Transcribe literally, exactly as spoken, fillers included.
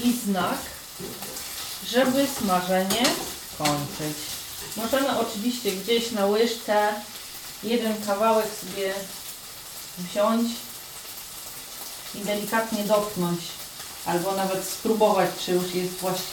i znak, żeby smażenie kończyć. Możemy oczywiście gdzieś na łyżce jeden kawałek sobie wziąć i delikatnie dotknąć, albo nawet spróbować, czy już jest właściwie